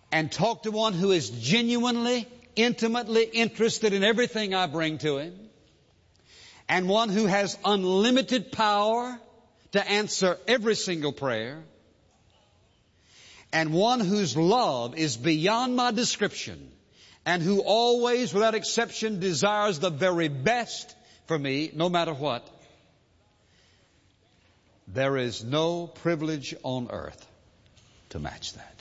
and talk to one who is genuinely, intimately interested in everything I bring to him, and one who has unlimited power to answer every single prayer, and one whose love is beyond my description, and who always, without exception, desires the very best for me, no matter what, there is no privilege on earth to match that.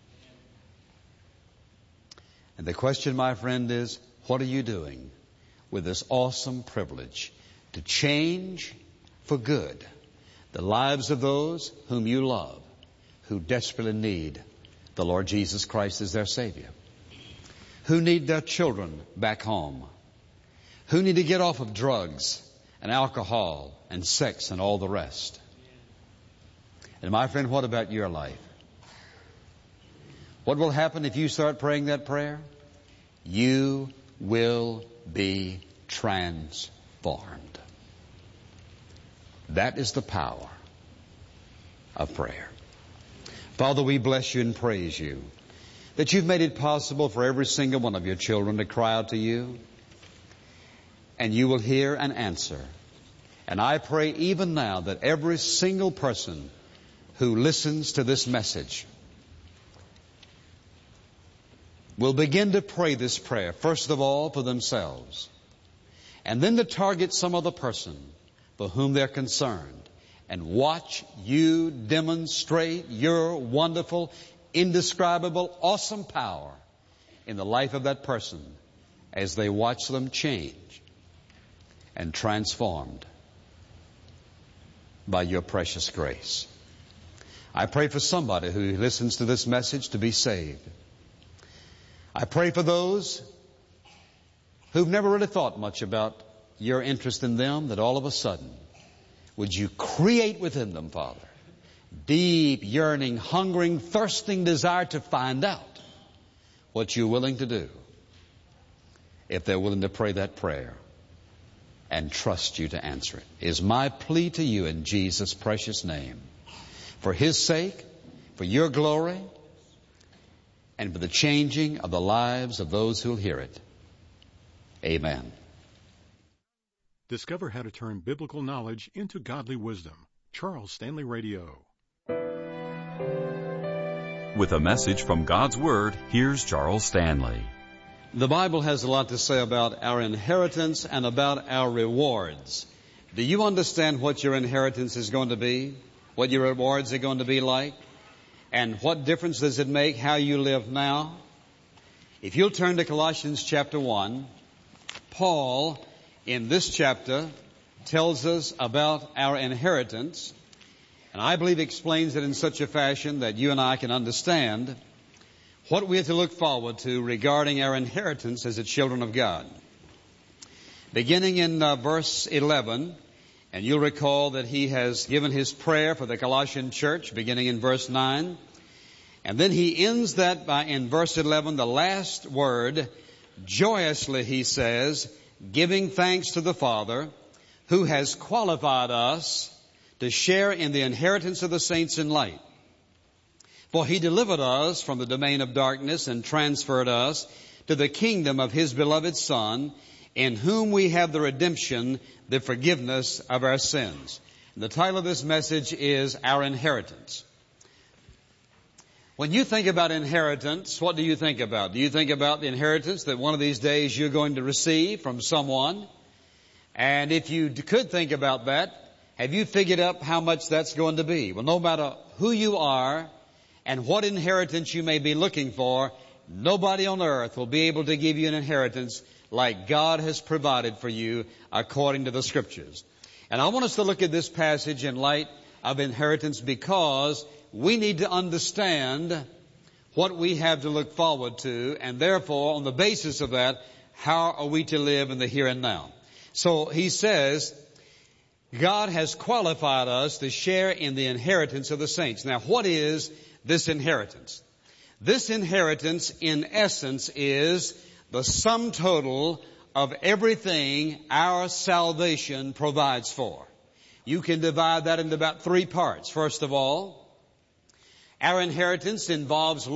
And the question, my friend, is, what are you doing with this awesome privilege to change for good the lives of those whom you love, who desperately need the Lord Jesus Christ as their Savior, who need their children back home, who need to get off of drugs and alcohol and sex and all the rest? And my friend, what about your life? What will happen if you start praying that prayer? You will be transformed. That is the power of prayer. Father, we bless you and praise you that you've made it possible for every single one of your children to cry out to you, and you will hear and answer. And I pray even now that every single person who listens to this message will begin to pray this prayer, first of all for themselves, and then to target some other person for whom they're concerned, and watch you demonstrate your wonderful, indescribable, awesome power in the life of that person as they watch them change and transformed by your precious grace. I pray for somebody who listens to this message to be saved. I pray for those who've never really thought much about your interest in them, that all of a sudden, would you create within them, Father, deep, yearning, hungering, thirsting desire to find out what you're willing to do if they're willing to pray that prayer and trust you to answer it, is my plea to you in Jesus' precious name. For His sake, for your glory, and for the changing of the lives of those who'll hear it. Amen. Discover how to turn biblical knowledge into godly wisdom. Charles Stanley Radio. With a message from God's Word, here's Charles Stanley. The Bible has a lot to say about our inheritance and about our rewards. Do you understand what your inheritance is going to be? What your rewards are going to be like? And what difference does it make how you live now? If you'll turn to Colossians chapter 1, Paul, in this chapter, tells us about our inheritance, and I believe explains it in such a fashion that you and I can understand what we have to look forward to regarding our inheritance as the children of God. Beginning in verse 11, and you'll recall that he has given his prayer for the Colossian church, beginning in verse 9. And then he ends that by, in verse 11, the last word, joyously, he says, giving thanks to the Father, who has qualified us to share in the inheritance of the saints in light. For He delivered us from the domain of darkness and transferred us to the kingdom of His beloved Son, in whom we have the redemption, the forgiveness of our sins. And the title of this message is Our Inheritance. When you think about inheritance, what do you think about? Do you think about the inheritance that one of these days you're going to receive from someone? And if you could think about that, have you figured out how much that's going to be? Well, no matter who you are and what inheritance you may be looking for, nobody on earth will be able to give you an inheritance like God has provided for you according to the Scriptures. And I want us to look at this passage in light of inheritance because we need to understand what we have to look forward to, and therefore, on the basis of that, how are we to live in the here and now? So he says, God has qualified us to share in the inheritance of the saints. Now, what is this inheritance? This inheritance, in essence, is the sum total of everything our salvation provides for. You can divide that into about three parts. First of all, our inheritance involves